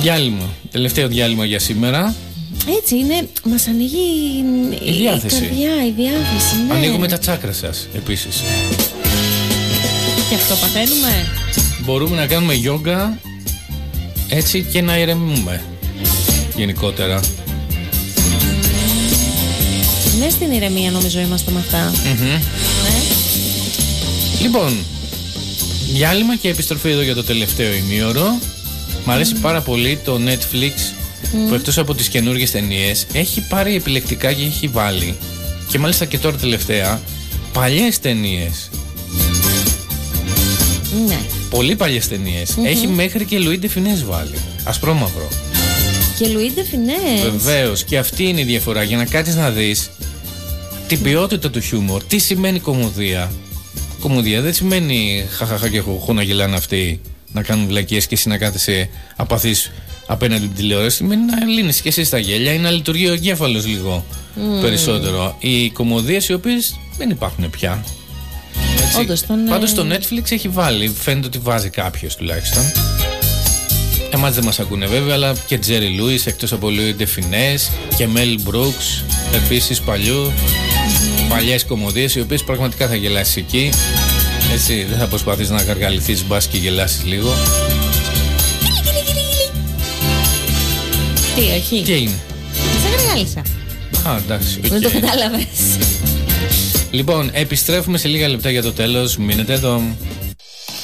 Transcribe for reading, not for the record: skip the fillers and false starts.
Διάλειμμα. Τελευταίο διάλειμμα για σήμερα. Έτσι είναι, μας ανοίγει η διάθεση. Καρδιά, η διάθεση, ναι. Ανοίγουμε τα τσάκρα σας επίσης. Και αυτό παθαίνουμε. Μπορούμε να κάνουμε γιόγκα έτσι και να ηρεμούμε γενικότερα. Ναι, στην ηρεμία νομίζω είμαστε με αυτά. Ναι. Λοιπόν, διάλειμμα και επιστροφή εδώ για το τελευταίο ημίωρο. Μ' αρέσει πάρα πολύ το Netflix που εκτός από τις καινούργιες ταινίες έχει πάρει επιλεκτικά και έχει βάλει, και μάλιστα και τώρα τελευταία, παλιές ταινίες. Ναι. Πολύ παλιές ταινίες. Έχει μέχρι και Louis de Funès βάλει. Ασπρόμαυρο. Και Louis de Funès. Βεβαίως. Και αυτή είναι η διαφορά. Για να κάτσεις να δεις την ποιότητα του χιούμορ. Τι σημαίνει κωμωδία. Κωμωδία δεν σημαίνει χαχαχά και χοχό να γελάνε αυτοί, να κάνουν βλακίες και εσύ να κάθεσαι απαθής απέναντι την τηλεόραση. Σημαίνει να λύνεις και εσύ τα γέλια ή να λειτουργεί ο εγκέφαλος λίγο περισσότερο. Οι κωμωδίες οι οποίες δεν υπάρχουν πια. Όντως, πάντως το Netflix έχει βάλει, φαίνεται ότι βάζει κάποιος τουλάχιστον. Εμάς δεν μας ακούνε βέβαια, αλλά και Jerry Lewis, εκτός από Louis de Funès και Mel Brooks, επίσης παλιές κωμωδίες, οι οποίες πραγματικά θα γελάσεις εκεί. Έτσι, δεν θα προσπαθείς να γαργαληθείς, μπας και γελάσεις λίγο. Τι, όχι. Τι είναι? Σε γαργάλισα. Α, εντάξει. Okay. Δεν το κατάλαβες. Λοιπόν, επιστρέφουμε σε λίγα λεπτά για το τέλος. Μείνετε εδώ.